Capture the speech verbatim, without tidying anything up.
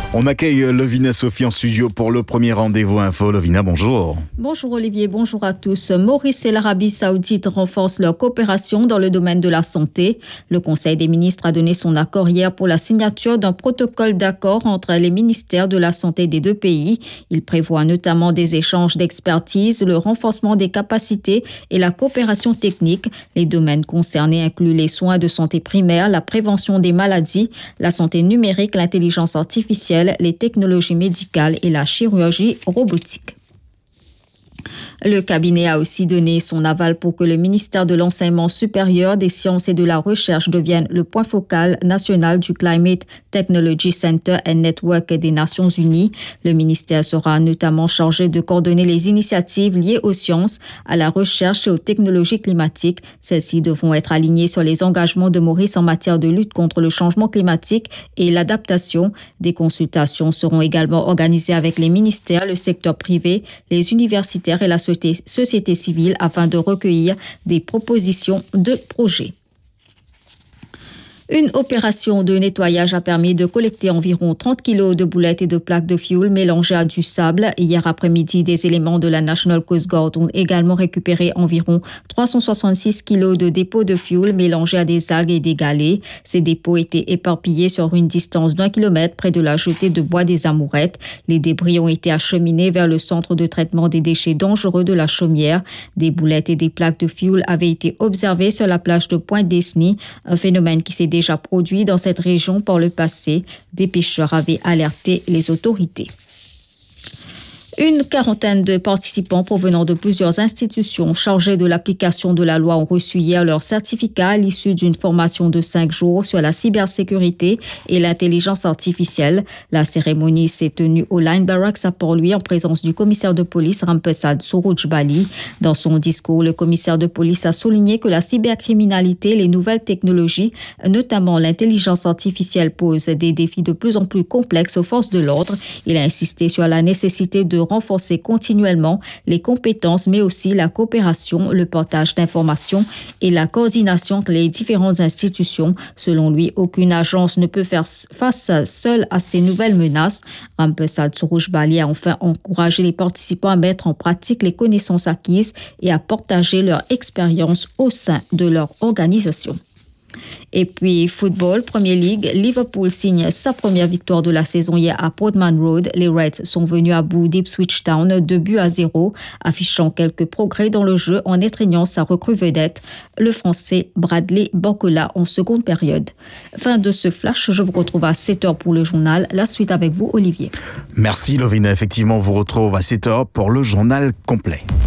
On accueille Lovina Sophie en studio pour le premier rendez-vous info. Lovina, bonjour. Bonjour Olivier, bonjour à tous. Maurice et l'Arabie Saoudite renforcent leur coopération dans le domaine de la santé. Le Conseil des ministres a donné son accord hier pour la signature d'un protocole d'accord entre les ministères de la santé des deux pays. Il prévoit notamment des échanges d'expertise, le renforcement des capacités et la coopération technique. Les domaines concernés incluent les soins de santé primaire, la prévention des maladies, la santé numérique, l'intelligence artificielle, les technologies médicales et la chirurgie robotique. Le cabinet a aussi donné son aval pour que le ministère de l'Enseignement supérieur, des sciences et de la recherche devienne le point focal national du Climate Technology Center and Network des Nations Unies. Le ministère sera notamment chargé de coordonner les initiatives liées aux sciences, à la recherche et aux technologies climatiques. Celles-ci devront être alignées sur les engagements de Maurice en matière de lutte contre le changement climatique et l'adaptation. Des consultations seront également organisées avec les ministères, le secteur privé, les universitaires et la société civile afin de recueillir des propositions de projets. Une opération de nettoyage a permis de collecter environ trente kilos de boulettes et de plaques de fioul mélangées à du sable. Hier après-midi, des éléments de la National Coast Guard ont également récupéré environ trois cent soixante-six kilos de dépôts de fioul mélangés à des algues et des galets. Ces dépôts étaient éparpillés sur une distance d'un kilomètre près de la jetée de Bois des Amourettes. Les débris ont été acheminés vers le centre de traitement des déchets dangereux de la Chaumière. Des boulettes et des plaques de fioul avaient été observées sur la plage de Pointe-Desny, un phénomène qui s'est déjà produit dans cette région par le passé. Des pêcheurs avaient alerté les autorités. Une quarantaine de participants provenant de plusieurs institutions chargées de l'application de la loi ont reçu hier leur certificat à l'issue d'une formation de cinq jours sur la cybersécurité et l'intelligence artificielle. La cérémonie s'est tenue au Line Barracks à Port-Louis en présence du commissaire de police Rampesad Sorouj-Bali. Dans son discours, le commissaire de police a souligné que la cybercriminalité, les nouvelles technologies, notamment l'intelligence artificielle, posent des défis de plus en plus complexes aux forces de l'ordre. Il a insisté sur la nécessité de renforcer continuellement les compétences, mais aussi la coopération, le partage d'informations et la coordination entre les différentes institutions. Selon lui, aucune agence ne peut faire face seule à ces nouvelles menaces. Rampesad Sorouj-Bali a enfin encouragé les participants à mettre en pratique les connaissances acquises et à partager leur expérience au sein de leur organisation. Et puis, football, Premier League, Liverpool signe sa première victoire de la saison hier à Portman Road. Les Reds sont venus à bout d'Ipswich Town, deux buts à zéro, affichant quelques progrès dans le jeu en étreignant sa recrue vedette, le Français Bradley Barcola, en seconde période. Fin de ce flash, je vous retrouve à sept heures pour le journal. La suite avec vous, Olivier. Merci Lovina, effectivement, on vous retrouve à sept heures pour le journal complet.